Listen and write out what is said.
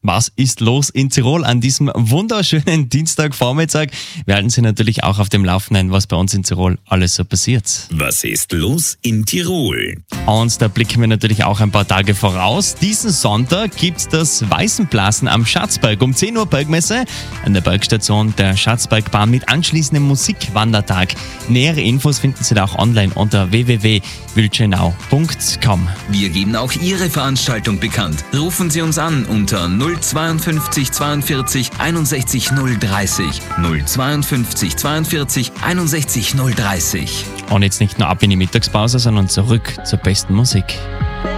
Was ist los in Tirol an diesem wunderschönen Dienstagvormittag? Wir halten Sie natürlich auch auf dem Laufenden, was bei uns in Tirol alles so passiert. Was ist los in Tirol? Und da blicken wir natürlich auch ein paar Tage voraus. Diesen Sonntag gibt das Weißenblasen am Schatzberg. Um 10 Uhr Bergmesse an der Bergstation der Schatzbergbahn mit anschließendem Musikwandertag. Nähere Infos finden Sie da auch online unter www.wildschönau.com. Wir geben auch Ihre Veranstaltung bekannt. Rufen Sie uns an unter 052 42 61 030. 052 42 61 030. Und jetzt nicht nur ab in die Mittagspause, sondern zurück zur besten Musik.